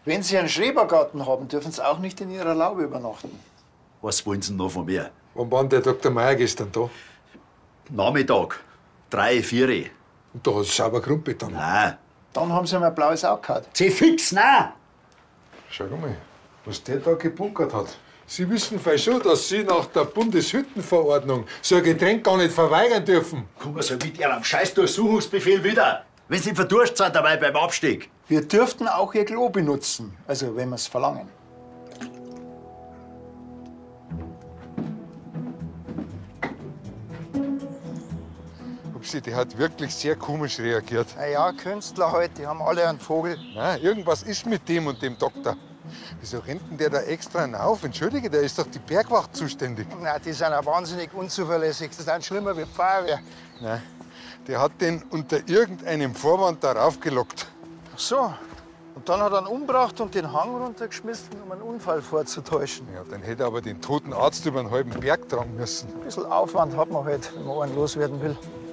Wenn Sie einen Schrebergarten haben, dürfen Sie auch nicht in Ihrer Laube übernachten. Was wollen Sie denn noch von mir? Wann war denn der Dr. Meier gestern da? Nachmittag. 3, 4. Und da hast du sauber Grundbeton. Nein. Dann haben Sie ihm ein blaues Auge gehabt. C-Fix, nein. Schau mal, was der da gebunkert hat. Sie wissen vielleicht schon, dass Sie nach der Bundeshüttenverordnung so ein Getränk gar nicht verweigern dürfen. Kommen Sie mit Ihrem scheiß Durchsuchungsbefehl wieder. Wenn Sie verdurst sind dabei beim Abstieg. Wir dürften auch Ihr Klo benutzen, also wenn wir es verlangen. Upsi, die hat wirklich sehr komisch reagiert. Na ja, Künstler halt, die haben alle einen Vogel. Na, irgendwas ist mit dem und dem Doktor. Wieso rennt denn der da extra auf? Entschuldige, der ist doch die Bergwacht zuständig. Na, die sind auch wahnsinnig unzuverlässig. Das ist schlimmer wie die Feuerwehr. Nein, der hat den unter irgendeinem Vorwand darauf gelockt. Ach so. Und dann hat er ihn umgebracht und den Hang runtergeschmissen, um einen Unfall vorzutäuschen. Ja, dann hätte er aber den toten Arzt über einen halben Berg tragen müssen. Ein bisschen Aufwand hat man halt, wenn man einen loswerden will.